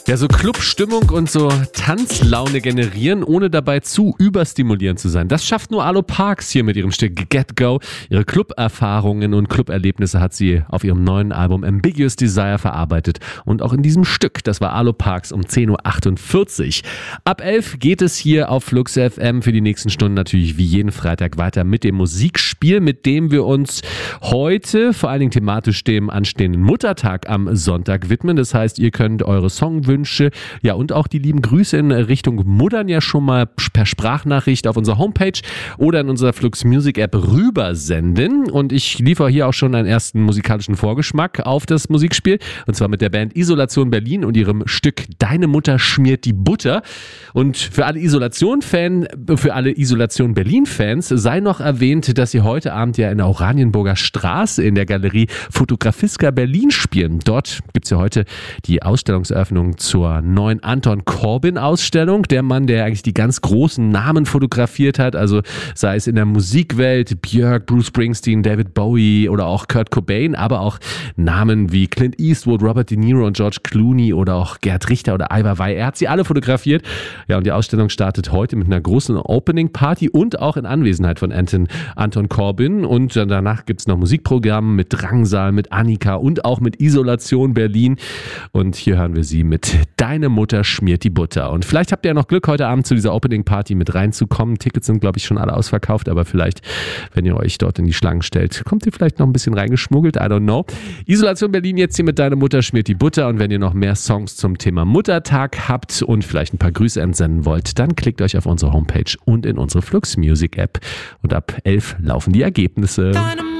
Ja, so Clubstimmung und so Tanzlaune generieren, ohne dabei zu überstimulierend zu sein. Das schafft nur Alo Parks hier mit ihrem Stück Get Go. Ihre Club-Erfahrungen und Club-Erlebnisse hat sie auf ihrem neuen Album Ambiguous Desire verarbeitet. Und auch in diesem Stück, das war Alo Parks um 10.48 Uhr. Ab 11 geht es hier auf Flux FM für die nächsten Stunden natürlich wie jeden Freitag weiter mit dem Musikspiel, mit dem wir uns heute vor allen Dingen thematisch dem anstehenden Muttertag am Sonntag widmen. Das heißt, ihr könnt eure Songwünsche, ja und auch die lieben Grüße in Richtung Muttern ja schon mal per Sprachnachricht auf unserer Homepage oder in unserer Flux Music App rübersenden. Und ich liefere hier auch schon einen ersten musikalischen Vorgeschmack auf das Musikspiel. Und zwar mit der Band Isolation Berlin und ihrem Stück Deine Mutter schmiert die Butter. Und für alle Isolation Berlin-Fans sei noch erwähnt, dass sie heute Abend ja in der Oranienburger Straße in der Galerie Fotografiska Berlin spielen. Dort gibt es ja heute die Ausstellungseröffnung zur neuen Anton Corbijn-Ausstellung. Der Mann, der eigentlich die ganz großen Namen fotografiert hat, also sei es in der Musikwelt, Björk, Bruce Springsteen, David Bowie oder auch Kurt Cobain, aber auch Namen wie Clint Eastwood, Robert De Niro und George Clooney oder auch Gerd Richter oder Ai Weiwei. Er hat sie alle fotografiert. Ja, und die Ausstellung startet heute mit einer großen Opening-Party und auch in Anwesenheit von Anton Corbijn. Und danach gibt es noch Musikprogramm mit Drangsal, mit Annika und auch mit Isolation Berlin. Und hier hören wir sie mit Deine Mutter schmiert die Butter. Und vielleicht habt ihr ja noch Glück, heute Abend zu dieser Opening-Party mit reinzukommen. Tickets sind, glaube ich, schon alle ausverkauft, aber vielleicht, wenn ihr euch dort in die Schlangen stellt, kommt ihr vielleicht noch ein bisschen reingeschmuggelt. I don't know. Isolation Berlin jetzt hier mit Deine Mutter schmiert die Butter. Und wenn ihr noch mehr Songs zum Thema Muttertag habt und vielleicht ein paar Grüße entsenden wollt, dann klickt euch auf unsere Homepage und in unsere Flux Music App. Und ab 11 laufen die Ergebnisse. Deine